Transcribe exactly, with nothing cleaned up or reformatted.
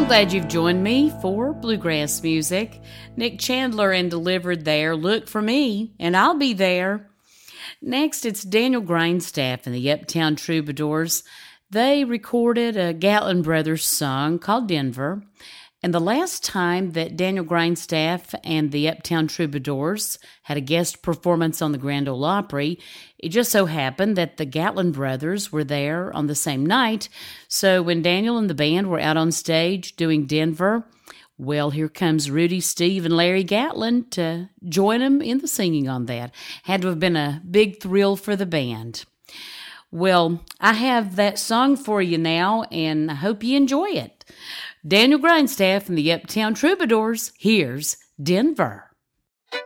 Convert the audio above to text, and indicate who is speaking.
Speaker 1: I'm glad you've joined me for Bluegrass Music. Nick Chandler and Delivered there, Look for Me, and I'll be there. Next, it's Daniel Grindstaff and the Uptown Troubadours. They recorded a Gatlin Brothers song called Denver. And the last time that Daniel Grindstaff and the Uptown Troubadours had a guest performance on the Grand Ole Opry, it just so happened that the Gatlin brothers were there on the same night. So when Daniel and the band were out on stage doing Denver, well, here comes Rudy, Steve, and Larry Gatlin to join them in the singing on that. Had to have been a big thrill for the band. Well, I have that song for you now, and I hope you enjoy it. Daniel Grindstaff and the Uptown Troubadours, here's Denver.